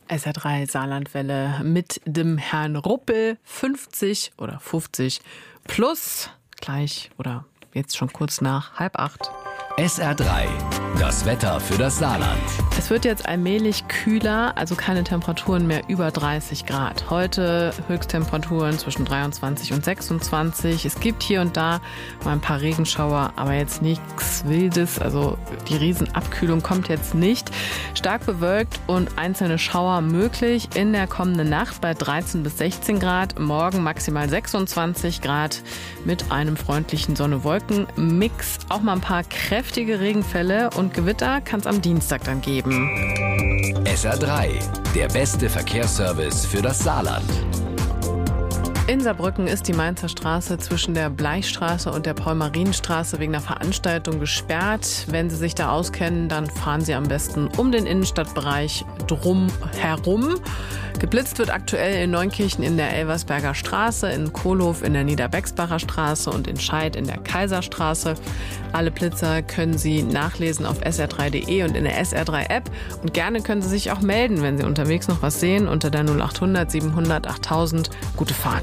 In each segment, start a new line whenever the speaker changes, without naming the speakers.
SR3 Saarlandwelle mit dem Herrn Ruppel, 50 oder 50 plus, gleich oder jetzt schon kurz nach 7:30.
SR3, das Wetter für das Saarland.
Es wird jetzt allmählich kühler, also keine Temperaturen mehr über 30 Grad. Heute Höchsttemperaturen zwischen 23 und 26. Es gibt hier und da mal ein paar Regenschauer, aber jetzt nichts Wildes. Also die Riesenabkühlung kommt jetzt nicht. Stark bewölkt und einzelne Schauer möglich in der kommenden Nacht bei 13 bis 16 Grad. Morgen maximal 26 Grad mit einem freundlichen Sonne-Wolken-Mix. Auch mal ein paar kräftige Regenfälle und Gewitter kann es am Dienstag dann geben.
SR3, der beste Verkehrsservice für das Saarland.
In Saarbrücken ist die Mainzer Straße zwischen der Bleichstraße und der Paul-Marien-Straße wegen einer Veranstaltung gesperrt. Wenn Sie sich da auskennen, dann fahren Sie am besten um den Innenstadtbereich drum herum. Geblitzt wird aktuell in Neunkirchen in der Elversberger Straße, in Kohlhof in der Niederbecksbacher Straße und in Scheid in der Kaiserstraße. Alle Blitzer können Sie nachlesen auf sr3.de und in der SR3-App. Und gerne können Sie sich auch melden, wenn Sie unterwegs noch was sehen, unter der 0800 700 8000. Gute Fahrt.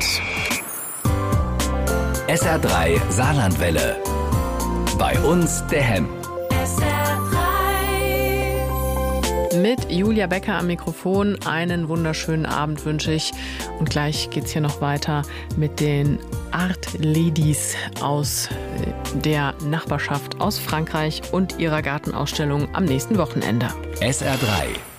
SR3 Saarlandwelle. Bei uns der Hemm.
Mit Julia Becker am Mikrofon einen wunderschönen Abend wünsche ich. Und gleich geht's hier noch weiter mit den Art Ladies aus der Nachbarschaft aus Frankreich und ihrer Gartenausstellung am nächsten Wochenende.
SR3